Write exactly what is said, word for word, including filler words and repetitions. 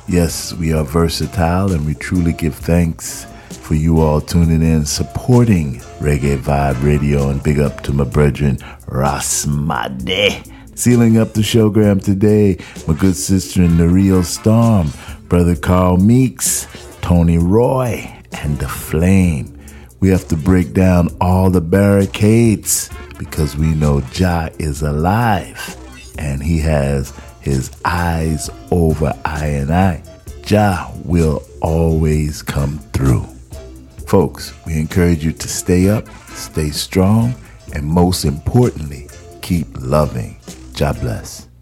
Yes, we are versatile and we truly give thanks for you all tuning in, supporting Reggae Vibe Radio, and big up to my brethren, Rasmade. Sealing up the showgram today, my good sister in the Rio Storm, Brother Carl Meeks, Tony Roy, and The Flame. We have to break down all the barricades because we know Jah is alive and he has his eyes over I and I. Jah will always come through. Folks, we encourage you to stay up, stay strong, and most importantly, keep loving. Jah bless.